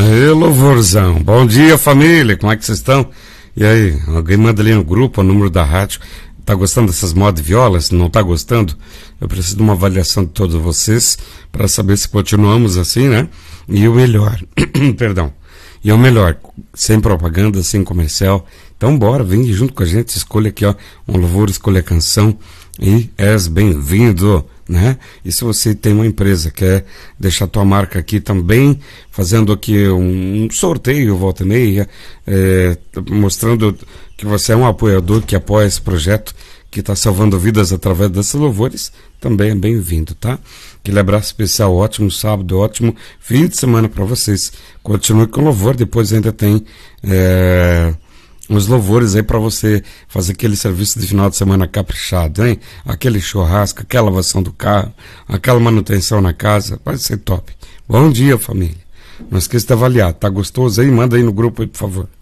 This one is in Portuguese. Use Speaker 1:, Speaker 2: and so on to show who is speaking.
Speaker 1: Ei, louvorzão. Bom dia, família. Como é que vocês estão? E aí, alguém manda ali no grupo o número da rádio. Tá gostando dessas modas de viola? Se não tá gostando, eu preciso de uma avaliação de todos vocês para saber se continuamos assim, né? E o melhor, perdão. E o melhor, sem propaganda, sem comercial. Então bora, vem junto com a gente, escolha aqui, ó, um louvor, escolha a canção e és bem-vindo, né? E se você tem uma empresa, quer deixar tua marca aqui também, fazendo aqui um sorteio, volta e meia, mostrando que você é um apoiador que apoia esse projeto, que está salvando vidas através desses louvores, também é bem-vindo, tá? Aquele abraço especial, ótimo sábado, ótimo fim de semana para vocês. Continue com o louvor, depois ainda tem uns louvores aí para você fazer aquele serviço de final de semana caprichado, hein? Aquele churrasco, aquela lavação do carro, aquela manutenção na casa, vai ser top. Bom dia, família. Não esqueça de avaliar, tá gostoso aí? Manda aí no grupo aí, por favor.